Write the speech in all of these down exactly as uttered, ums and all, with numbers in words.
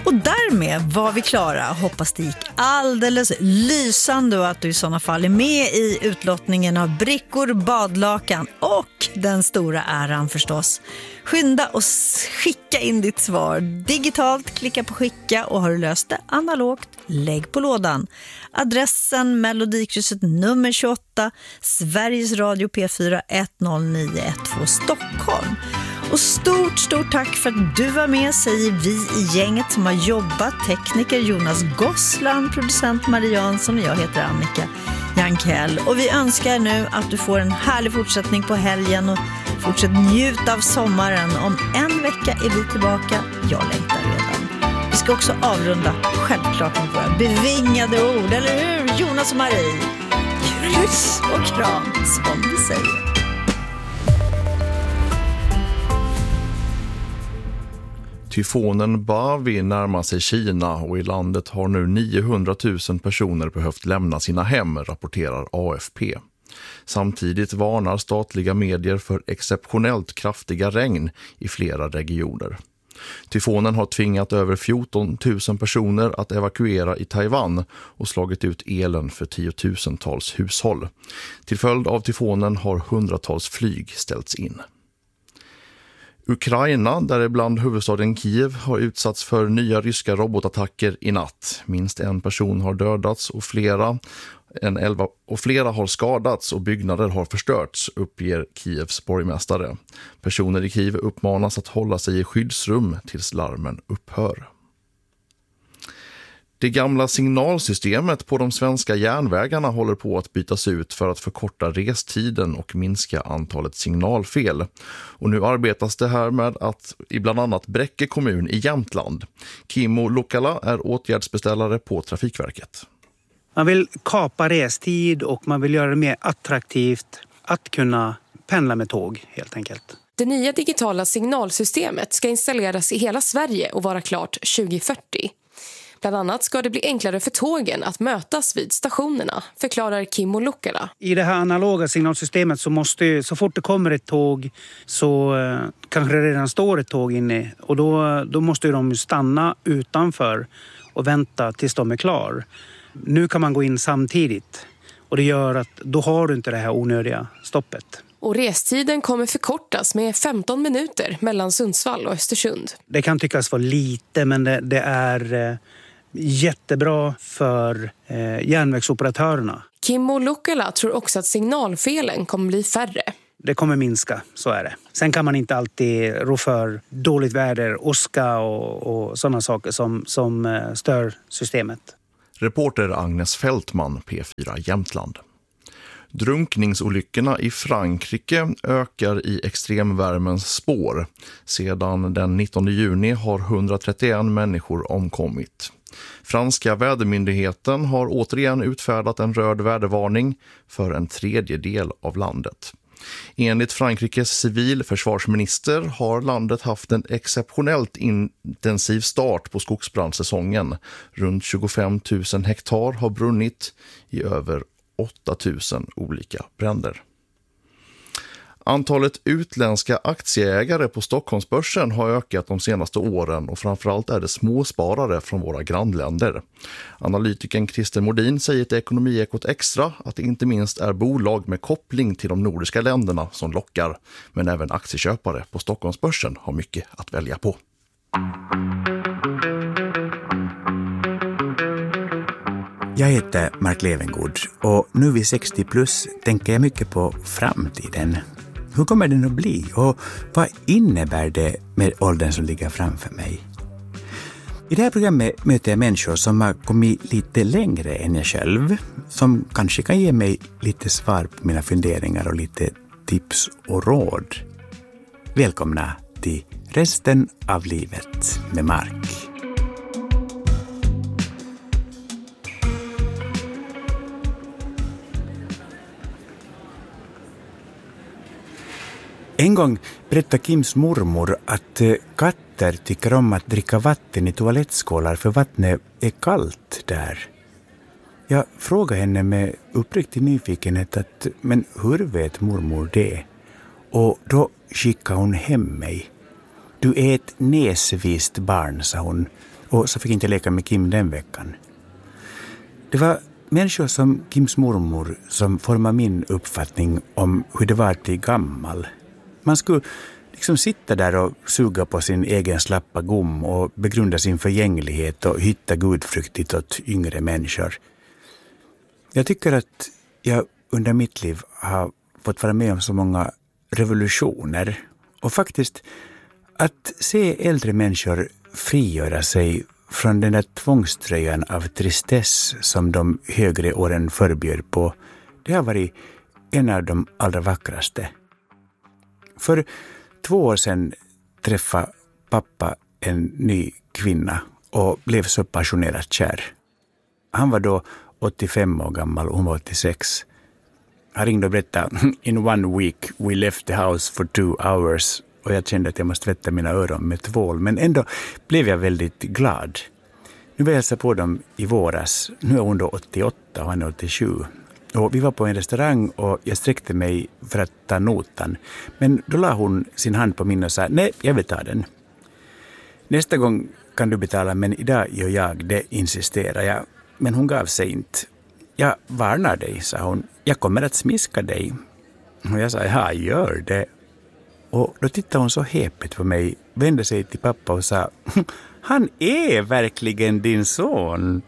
Och därmed var vi klara. Hoppas det gick alldeles lysande och att du i sådana fall är med i utlottningen av brickor, badlakan och den stora äran förstås. Skynda och skicka in ditt svar digitalt, klicka på skicka och har du löst det analogt, lägg på lådan. Adressen Melodikrysset nummer tjugoåtta, Sveriges Radio P fyra ett noll nio ett två Stockholm. Och stort, stort tack för att du var med, säger vi i gänget som har jobbat. Tekniker Jonas Gossland, producent Marie Jansson och jag heter Annika Jankell. Och vi önskar nu att du får en härlig fortsättning på helgen och fortsätt njuta av sommaren. Om en vecka är vi tillbaka. Jag längtar redan. Vi ska också avrunda självklart med våra bevingade ord, eller hur Jonas och Marie? Kryss och kram, som vi säger. Tyfonen Bavi närmar sig Kina och i landet har nu niohundratusen personer behövt lämna sina hem, rapporterar A F P. Samtidigt varnar statliga medier för exceptionellt kraftiga regn i flera regioner. Tyfonen har tvingat över fjorton tusen personer att evakuera i Taiwan och slagit ut elen för tiotusentals hushåll. Till följd av tyfonen har hundratals flyg ställts in. Ukraina, däribland huvudstaden Kiev, har utsatts för nya ryska robotattacker i natt. Minst en person har dödats och flera, en elva, och flera har skadats och byggnader har förstörts, uppger Kievs borgmästare. Personer i Kiev uppmanas att hålla sig i skyddsrum tills larmen upphör. Det gamla signalsystemet på de svenska järnvägarna håller på att bytas ut för att förkorta restiden och minska antalet signalfel. Och nu arbetas det här med att i bland annat Bräcke kommun i Jämtland. Kimmo Lukkala är åtgärdsbeställare på Trafikverket. Man vill kapa restid och man vill göra det mer attraktivt att kunna pendla med tåg helt enkelt. Det nya digitala signalsystemet ska installeras i hela Sverige och vara klart tjugo fyrtio. Bland annat ska det bli enklare för tågen att mötas vid stationerna, förklarar Kimmo Lukkala. I det här analoga signalsystemet så måste, så fort det kommer ett tåg så eh, kanske det redan står ett tåg inne. Och då, då måste de stanna utanför och vänta tills de är klar. Nu kan man gå in samtidigt och det gör att då har du inte det här onödiga stoppet. Och restiden kommer förkortas med femton minuter mellan Sundsvall och Östersund. Det kan tyckas vara lite, men det, det är eh, jättebra för eh, järnvägsoperatörerna. Kimmo Lukkala tror också att signalfelen kommer bli färre. Det kommer minska, så är det. Sen kan man inte alltid rå för dåligt väder, åska och, och sådana saker som, som eh, stör systemet. Reporter Agnes Fältman, P fyra Jämtland. Drunkningsolyckorna i Frankrike ökar i extremvärmens spår. Sedan den nittonde juni har hundratrettioen människor omkommit. Franska vädermyndigheten har återigen utfärdat en röd vädervarning för en tredjedel av landet. Enligt Frankrikes civilförsvarsminister har landet haft en exceptionellt intensiv start på skogsbrandsäsongen. Runt tjugofem tusen hektar har brunnit i över åtta tusen olika bränder. Antalet utländska aktieägare på Stockholmsbörsen har ökat de senaste åren och framförallt är det småsparare från våra grannländer. Analytikern Christer Modin säger till Ekonomiekot Extra att det inte minst är bolag med koppling till de nordiska länderna som lockar, men även aktieköpare på Stockholmsbörsen har mycket att välja på. Jag heter Mark Levengood och nu vid sextio plus tänker jag mycket på framtiden. Hur kommer den att bli och vad innebär det med åldern som ligger framför mig? I det här programmet möter jag människor som har kommit lite längre än jag själv, som kanske kan ge mig lite svar på mina funderingar och lite tips och råd. Välkomna till resten av livet med Mark. En gång berättade Kims mormor att katter tycker om att dricka vatten i toalettskålar för vattnet är kallt där. Jag frågade henne med uppriktig nyfikenhet att men hur vet mormor det? Och då skickade hon hem mig. Du är ett näsvist barn, sa hon. Och så fick jag inte leka med Kim den veckan. Det var människor som Kims mormor som formade min uppfattning om hur det var att bli gammal. Man skulle liksom sitta där och suga på sin egen slappa gom och begrunda sin förgänglighet och hitta gudfruktigt åt yngre människor. Jag tycker att jag under mitt liv har fått vara med om så många revolutioner. Och faktiskt att se äldre människor frigöra sig från den där tvångströjan av tristess som de högre åren förbjöd på, det har varit en av de allra vackraste. För två år sedan träffade pappa en ny kvinna och blev så passionerat kär. Han var då åttiofem år gammal och hon var åttiosex. Han ringde och berättade, in one week we left the house for two hours. Och jag kände att jag måste tvätta mina öron med tvål. Men ändå blev jag väldigt glad. Nu var jag hälsa på dem i våras. Nu är hon då åttioåtta och han är åttiosju. Och vi var på en restaurang och jag sträckte mig för att ta notan. Men då la hon sin hand på min och sa, nej, jag vill ta den. Nästa gång kan du betala, men idag gör jag det, insisterar jag. Men hon gav sig inte. Jag varnar dig, sa hon. Jag kommer att smiska dig. Och jag sa, ja, gör det. Och då tittade hon så häpet på mig, vände sig till pappa och sa, han är verkligen din son.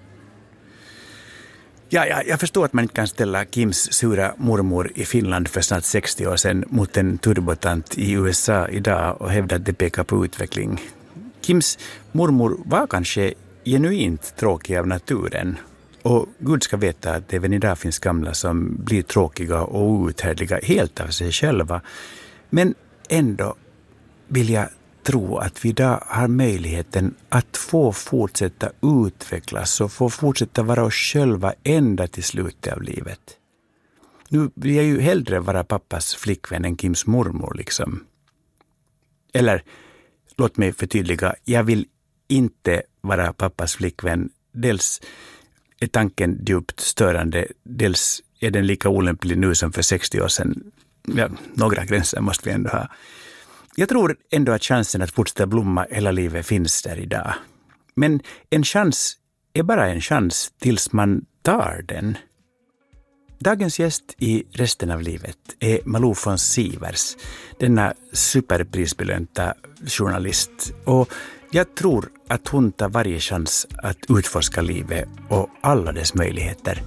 Ja, ja, jag förstår att man inte kan ställa Kims sura mormor i Finland för snart sextio år sedan mot en turbotant i U S A idag och hävda att det pekar på utveckling. Kims mormor var kanske genuint tråkig av naturen. Och Gud ska veta att även idag finns gamla som blir tråkiga och outhärdliga helt av sig själva. Men ändå vill jag tro att vi idag har möjligheten att få fortsätta utvecklas och få fortsätta vara oss själva ända till slutet av livet. Nu vill jag ju hellre vara pappas flickvän än Kims mormor liksom. Eller, låt mig förtydliga, jag vill inte vara pappas flickvän. Dels är tanken djupt störande, dels är den lika olämplig nu som för sextio år sedan. Ja, några gränser måste vi ändå ha. Jag tror ändå att chansen att fortsätta blomma hela livet finns där idag. Men en chans är bara en chans tills man tar den. Dagens gäst i resten av livet är Malou von Sivers, denna superprisbelönta journalist. Och jag tror att hon tar varje chans att utforska livet och alla dess möjligheter.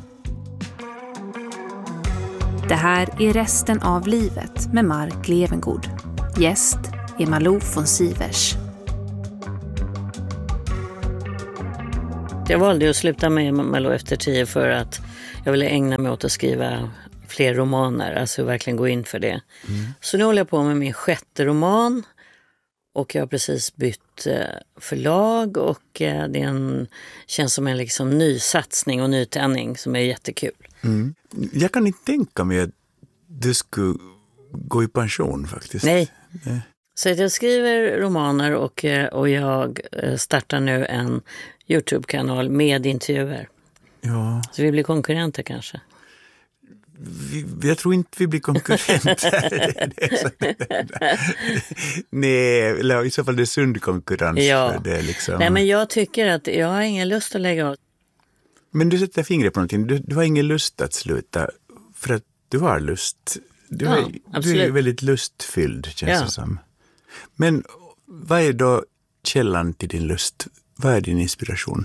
Det här är resten av livet med Mark Levengood. Gäst är Malou von Sivers. Jag valde att sluta med Malou efter tio för att jag ville ägna mig åt att skriva fler romaner. Alltså verkligen gå in för det. Mm. Så nu håller jag på med min sjätte roman. Och jag har precis bytt förlag och det är en, känns som en liksom ny satsning och nytändning som är jättekul. Mm. Jag kan inte tänka mig att du skulle gå i pension faktiskt. Nej. Nej. Så jag skriver romaner och, och jag startar nu en YouTube-kanal med intervjuer. Ja. Så vi blir konkurrenter kanske. Vi, jag tror inte vi blir konkurrenter. det är så, nej, eller i så fall det är sund konkurrens. Ja. För det liksom. Nej, men jag tycker att jag har ingen lust att lägga av. Men du sätter fingret på någonting. Du, du har ingen lust att sluta för att du har lust. Du, ja, är, du är väldigt lustfylld, känns ja. det som. Men vad är då källan till din lust? Vad är din inspiration?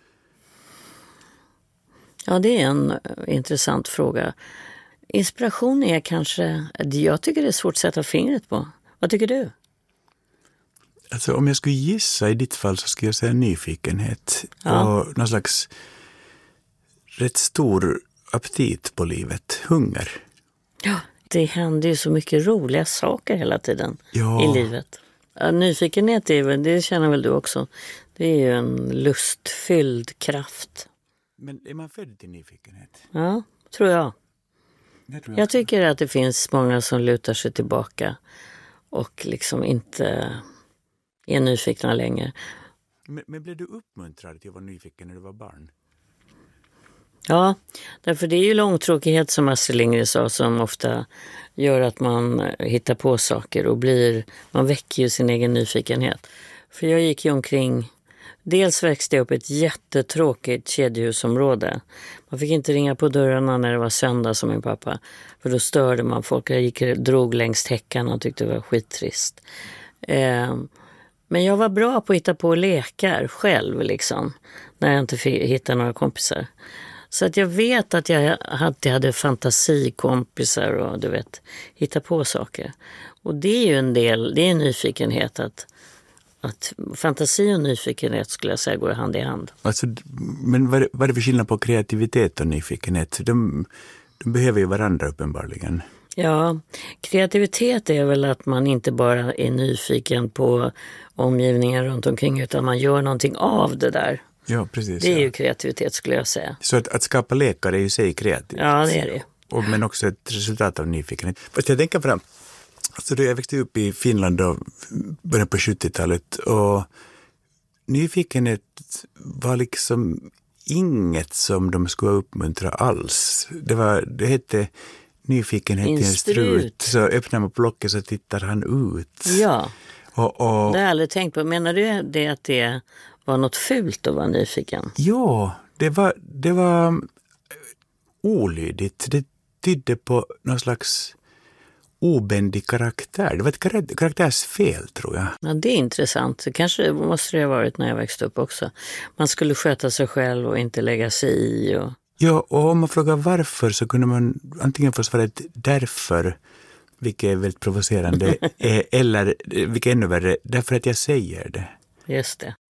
Ja, det är en intressant fråga. Inspiration är kanske, jag tycker det är svårt att sätta fingret på. Vad tycker du? Alltså om jag skulle gissa i ditt fall så skulle jag säga nyfikenhet. Ja. Och någon slags rätt stor aptit på livet, hunger. Ja, det händer ju så mycket roliga saker hela tiden ja. i livet. Ja, nyfikenhet är väl, det känner väl du också. Det är ju en lustfylld kraft. Men är man född till nyfikenhet? Ja, tror jag. jag, tror jag, jag tycker att det finns många som lutar sig tillbaka och liksom inte är nyfikna längre. Men, men blev du uppmuntrad till att vara nyfiken när du var barn? Ja, därför det är ju långtråkighet som Astrid Lindgren sa som ofta gör att man hittar på saker och blir, man väcker ju sin egen nyfikenhet. För jag gick ju omkring Dels växte jag upp i ett jättetråkigt kedjehusområde. Man fick inte ringa på dörrarna när det var söndag som min pappa. För då störde man folk. Jag gick drog längs täckan och tyckte det var skittrist. Eh, men jag var bra på att hitta på lekar själv liksom. När jag inte fick hitta några kompisar. Så att jag vet att jag alltid hade fantasikompisar och du vet, hitta på saker. Och det är ju en del, det är en nyfikenhet att, att fantasi och nyfikenhet skulle jag säga går hand i hand. Alltså, men vad, vad är det för skillnad på kreativitet och nyfikenhet? De, de behöver ju varandra uppenbarligen. Ja, kreativitet är väl att man inte bara är nyfiken på omgivningen runt omkring utan man gör någonting av det där. Ja, precis. Det är ja. ju kreativitet skulle jag säga. Så att, att skapa lekar är ju sig kreativt. Ja, det är det. Och, men också ett resultat av nyfikenhet. Fast jag tänker fram, alltså då jag växte upp i Finland då, början på sjuttiotalet och nyfikenhet var liksom inget som de skulle uppmuntra alls. Det, var, det hette nyfikenhet i en strut. Så öppnar man plocket så tittar han ut. Ja, och, och, det har jag aldrig tänkt på. Menar du det att det var något fult att vara nyfiken? Ja, det var, det var olydigt. Det tydde på någon slags obändig karaktär. Det var ett karaktärsfel, tror jag. Ja, det är intressant. Det kanske måste det ha varit när jag växte upp också. Man skulle sköta sig själv och inte lägga sig i. Och... Ja, och om man frågar varför så kunde man antingen få svaret därför, vilket är väldigt provocerande, eller, vilket är ännu värre, därför att jag säger det. Just det.